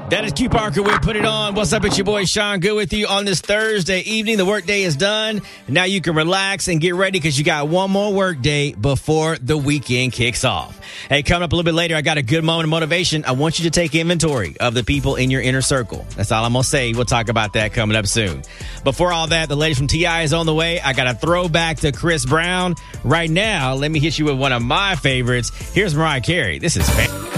That is Q Parker with Put It On. What's up? It's your boy Sean Good with you on this Thursday evening. The workday is done. Now you can relax and get ready because you got one more work day before the weekend kicks off. Hey, coming up a little bit later, I got a good moment of motivation. I want you to take inventory of the people in your inner circle. That's all I'm going to say. We'll talk about that coming up soon. Before all that, the latest from T.I. is on the way. I got a throwback to Chris Brown. Right now, let me hit you with one of my favorites. Here's Mariah Carey. This is